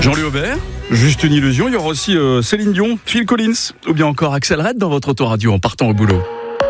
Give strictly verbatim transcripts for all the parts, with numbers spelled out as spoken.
Jean-Louis Aubert, Juste une illusion. Il y aura aussi euh, Céline Dion, Phil Collins ou bien encore Axel Red dans votre autoradio en partant au boulot.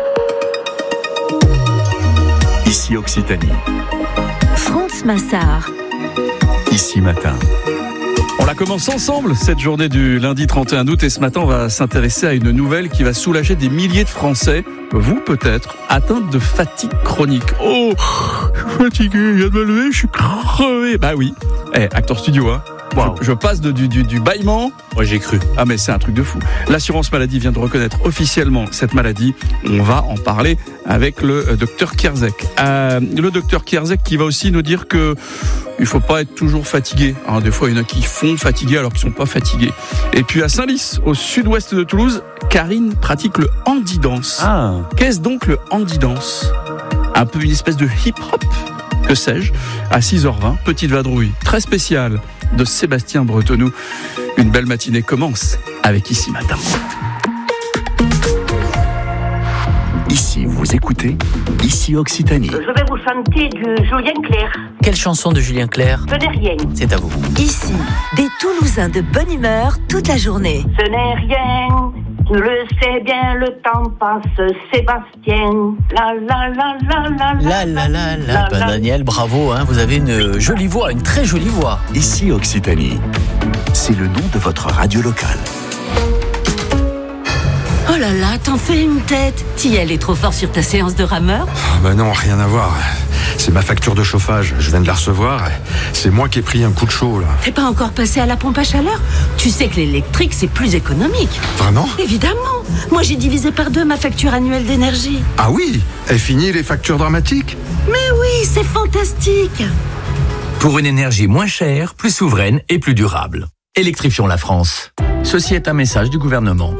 Ici Occitanie. France Massard. Ici Matin. On la commence ensemble cette journée du lundi trente et un août et ce matin on va s'intéresser à une nouvelle qui va soulager des milliers de Français, vous peut-être, atteints de fatigue chronique. Oh, je suis fatigué, il y a de me lever, je suis crevé. Bah oui, eh, Acteur Studio, hein. Wow. Je, je passe de, du, du, du bâillement. Ouais, j'ai cru. Ah, mais c'est un truc de fou. L'assurance maladie vient de reconnaître officiellement cette maladie. On va en parler avec le euh, docteur Kierzek. Euh, le docteur Kierzek qui va aussi nous dire que il faut pas être toujours fatigué. Hein, des fois, il y en a qui font fatiguer alors qu'ils sont pas fatigués. Et puis à Saint-Lys, au sud-ouest de Toulouse, Karine pratique le handi-dance. Ah. Qu'est-ce donc le handi-dance ? Un peu une espèce de hip-hop, que sais-je, à six heures vingt, petite vadrouille très spéciale de Sébastien Bretonneau. Une belle matinée commence avec Ici Matin. Ici, vous écoutez Ici Occitanie. Je vais vous chanter du Julien Clerc. Quelle chanson de Julien Clerc ? Ce n'est rien. C'est à vous. Ici, des Toulousains de bonne humeur toute la journée. Ce n'est rien. Tu le sais bien, le temps passe, Sébastien. La la la la la La la la la. Ben, Daniel, bravo, hein, vous avez une jolie voix, une très jolie voix. Ici Occitanie. C'est le nom de votre radio locale. Oh là là, t'en fais une tête. T'y allais trop fort sur ta séance de rameur ? Oh bah non, rien à voir. C'est ma facture de chauffage. Je viens de la recevoir. C'est moi qui ai pris un coup de chaud, là. T'es pas encore passé à la pompe à chaleur ? Tu sais que l'électrique, c'est plus économique. Vraiment ? Évidemment. Moi, j'ai divisé par deux ma facture annuelle d'énergie. Ah oui ? Est fini les factures dramatiques ? Mais oui, c'est fantastique. Pour une énergie moins chère, plus souveraine et plus durable. Électrifions la France. Ceci est un message du gouvernement.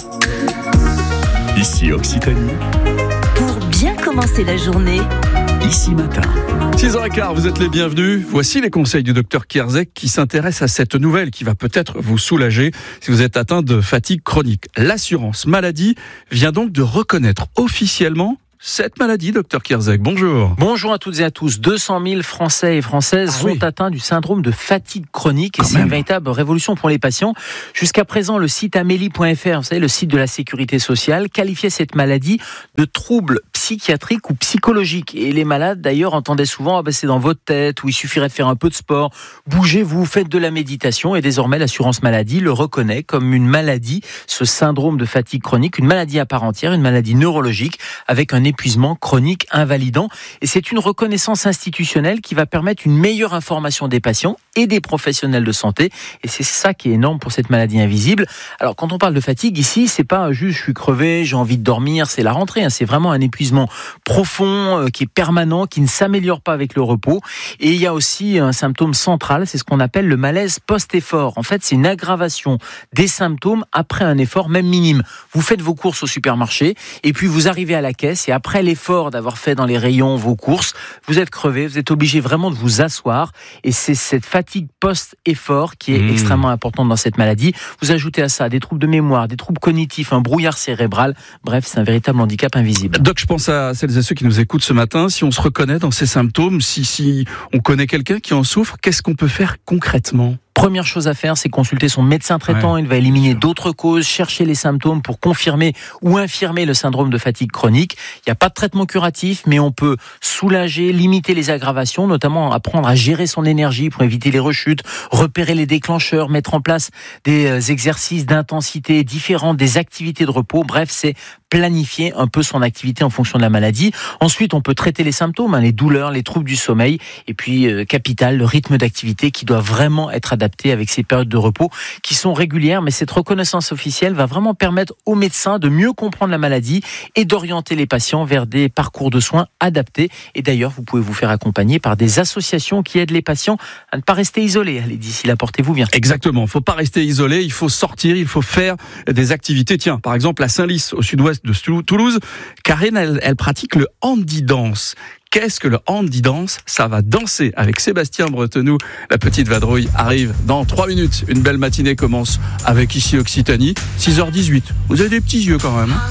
Ici Occitanie. Pour bien commencer la journée, Ici Matin. six heures quinze, vous êtes les bienvenus. Voici les conseils du docteur Kierzek qui s'intéresse à cette nouvelle qui va peut-être vous soulager si vous êtes atteint de fatigue chronique. L'assurance maladie vient donc de reconnaître officiellement cette maladie, docteur Kierzek. Bonjour. Bonjour à toutes et à tous. deux cent mille Français et Françaises ah, sont oui. atteints du syndrome de fatigue chronique et Quand c'est même. une véritable révolution pour les patients. Jusqu'à présent, le site amélie point f r, vous savez, le site de la sécurité sociale, qualifiait cette maladie de trouble psychiatrique ou psychologique. Et les malades, d'ailleurs, entendaient souvent ah ben, c'est dans votre tête, ou il suffirait de faire un peu de sport, bougez-vous, faites de la méditation. Et désormais, l'assurance maladie le reconnaît comme une maladie, ce syndrome de fatigue chronique, une maladie à part entière, une maladie neurologique avec un épuisement chronique invalidant. Et c'est une reconnaissance institutionnelle qui va permettre une meilleure information des patients et des professionnels de santé. Et c'est ça qui est énorme pour cette maladie invisible. Alors, quand on parle de fatigue, ici, c'est pas juste je suis crevé, j'ai envie de dormir, c'est la rentrée. Hein. C'est vraiment un épuisement profond, euh, qui est permanent, qui ne s'améliore pas avec le repos. Et il y a aussi un symptôme central, c'est ce qu'on appelle le malaise post-effort. En fait, c'est une aggravation des symptômes après un effort, même minime. Vous faites vos courses au supermarché, et puis vous arrivez à la caisse, et après l'effort d'avoir fait dans les rayons vos courses, vous êtes crevé, vous êtes obligé vraiment de vous asseoir, et c'est cette fatigue post-effort qui est mmh. extrêmement importante dans cette maladie. Vous ajoutez à ça des troubles de mémoire, des troubles cognitifs, un brouillard cérébral, bref, c'est un véritable handicap invisible. Doc, je pense à celles et ceux qui nous écoutent ce matin, si on se reconnaît dans ces symptômes, si, si on connaît quelqu'un qui en souffre, qu'est-ce qu'on peut faire concrètement ? Première chose à faire, c'est consulter son médecin traitant. Ouais, il va éliminer d'autres causes, chercher les symptômes pour confirmer ou infirmer le syndrome de fatigue chronique. Il n'y a pas de traitement curatif, mais on peut soulager, limiter les aggravations, notamment apprendre à gérer son énergie pour éviter les rechutes, repérer les déclencheurs, mettre en place des exercices d'intensité différents, des activités de repos. Bref, c'est planifier un peu son activité en fonction de la maladie. Ensuite, on peut traiter les symptômes, hein, les douleurs, les troubles du sommeil, et puis euh, capital, le rythme d'activité qui doit vraiment être adapté avec ces périodes de repos qui sont régulières. Mais cette reconnaissance officielle va vraiment permettre aux médecins de mieux comprendre la maladie et d'orienter les patients vers des parcours de soins adaptés. Et d'ailleurs, vous pouvez vous faire accompagner par des associations qui aident les patients à ne pas rester isolés. Allez, d'ici là, portez-vous bien. Exactement, il ne faut pas rester isolé, il faut sortir, il faut faire des activités. Tiens, par exemple, à Saint-Lys, au sud-ouest de Toulouse, Karine, elle, elle pratique le handi-dance. Qu'est-ce que le handi-dance ? Ça va danser avec Sébastien Bretonneau. La petite vadrouille arrive dans trois minutes. Une belle matinée commence avec Ici Occitanie, six heures dix-huit. Vous avez des petits yeux quand même. Hein ?